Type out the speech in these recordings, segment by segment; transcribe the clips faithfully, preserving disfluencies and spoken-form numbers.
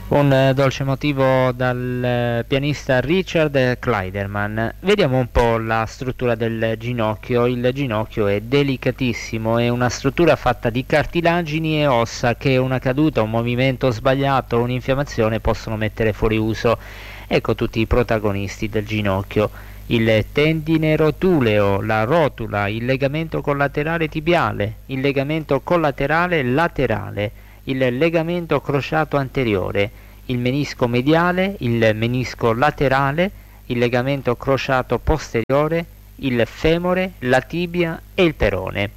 Un eh, dolce motivo dal eh, pianista Richard Clayderman. Vediamo un po' la struttura del ginocchio. Il ginocchio è delicatissimo, è una struttura fatta di cartilagini e ossa che una caduta, un movimento sbagliato, un'infiammazione possono mettere fuori uso. Ecco tutti i protagonisti del ginocchio: il tendine rotuleo, la rotula, il legamento collaterale tibiale, il legamento collaterale laterale, il legamento crociato anteriore, il menisco mediale, il menisco laterale, il legamento crociato posteriore, il femore, la tibia e il perone.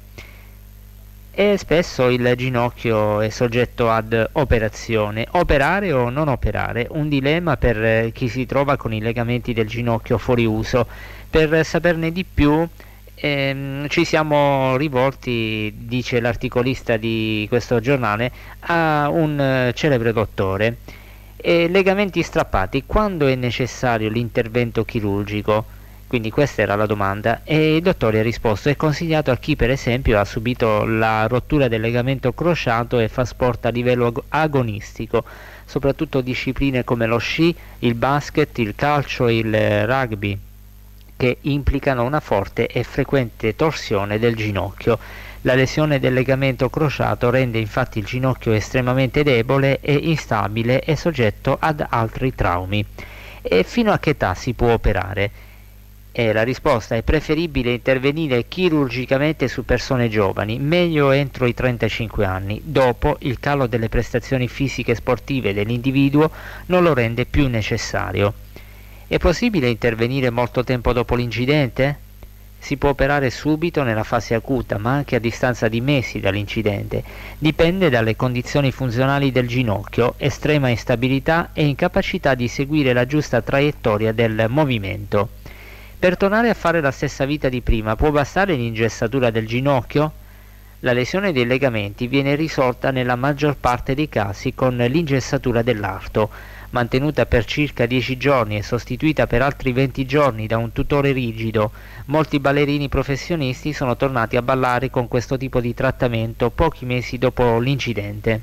E spesso il ginocchio è soggetto ad operazione. Operare o non operare? Un dilemma per chi si trova con i legamenti del ginocchio fuori uso. Per saperne di più ehm, ci siamo rivolti, dice l'articolista di questo giornale, a un eh, celebre dottore. E legamenti strappati, quando è necessario l'intervento chirurgico? Quindi questa era la domanda, e il dottore ha risposto: è consigliato a chi per esempio ha subito la rottura del legamento crociato e fa sport a livello ag- agonistico, soprattutto discipline come lo sci, il basket, il calcio e il eh, rugby, che implicano una forte e frequente torsione del ginocchio. La lesione del legamento crociato rende infatti il ginocchio estremamente debole e instabile e soggetto ad altri traumi. E fino a che età si può operare? E la risposta è: preferibile intervenire chirurgicamente su persone giovani, meglio entro i trentacinque anni. Dopo, il calo delle prestazioni fisiche e sportive dell'individuo non lo rende più necessario. È possibile intervenire molto tempo dopo l'incidente? Si può operare subito nella fase acuta, ma anche a distanza di mesi dall'incidente. Dipende dalle condizioni funzionali del ginocchio, estrema instabilità e incapacità di seguire la giusta traiettoria del movimento. Per tornare a fare la stessa vita di prima, può bastare l'ingessatura del ginocchio? La lesione dei legamenti viene risolta nella maggior parte dei casi con l'ingessatura dell'arto, mantenuta per circa dieci giorni e sostituita per altri venti giorni da un tutore rigido. Molti ballerini professionisti sono tornati a ballare con questo tipo di trattamento pochi mesi dopo l'incidente.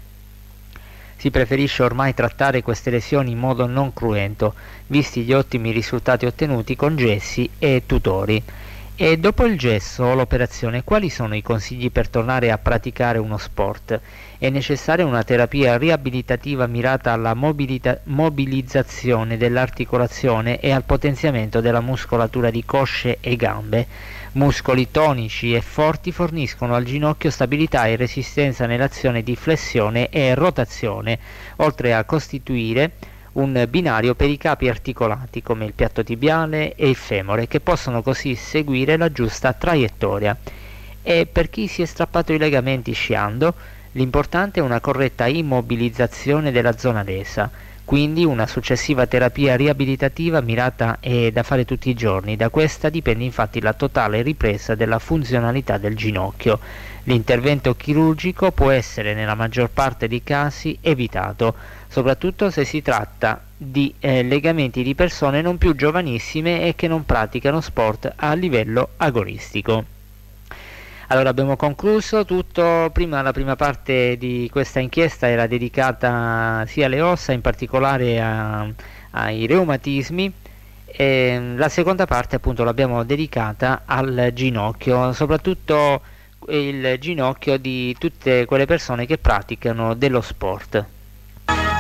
Si preferisce ormai trattare queste lesioni in modo non cruento, visti gli ottimi risultati ottenuti con gessi e tutori. E dopo il gesso o l'operazione, quali sono i consigli per tornare a praticare uno sport? È necessaria una terapia riabilitativa mirata alla mobilita- mobilizzazione dell'articolazione e al potenziamento della muscolatura di cosce e gambe. Muscoli tonici e forti forniscono al ginocchio stabilità e resistenza nell'azione di flessione e rotazione, oltre a costituire un binario per i capi articolati come il piatto tibiale e il femore, che possono così seguire la giusta traiettoria. E per chi si è strappato i legamenti sciando, l'importante è una corretta immobilizzazione della zona lesa, quindi una successiva terapia riabilitativa mirata è da fare tutti i giorni. Da questa dipende infatti la totale ripresa della funzionalità del ginocchio. L'intervento chirurgico può essere nella maggior parte dei casi evitato, soprattutto se si tratta di eh, legamenti di persone non più giovanissime e che non praticano sport a livello agonistico. Allora, abbiamo concluso tutto. Prima, la prima parte di questa inchiesta era dedicata sia alle ossa, in particolare a, ai reumatismi, e la seconda parte appunto l'abbiamo dedicata al ginocchio, soprattutto il ginocchio di tutte quelle persone che praticano dello sport.